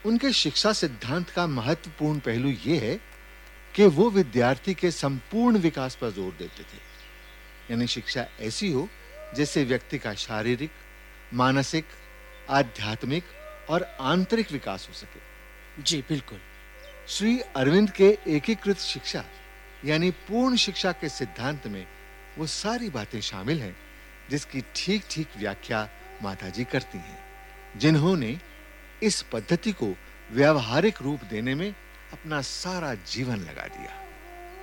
उनके शिक्षा सिद्धांत का महत्वपूर्ण पहलू यह है कि वो विद्यार्थी के संपूर्ण विकास पर जोर देते थे। यानी शिक्षा ऐसी हो जिससे व्यक्ति का शारीरिक, मानसिक, आध्यात्मिक और आंतरिक विकास हो सके। जी बिल्कुल। श्री अरविंद के एकीकृत शिक्षा यानी पूर्ण शिक्षा के सिद्धांत में वो सारी बातें शामिल हैं जिसकी ठीक-ठीक व्याख्या माताजी करती हैं, जिन्होंने इस पद्धति को व्यावहारिक रूप देने में अपना सारा जीवन लगा दिया।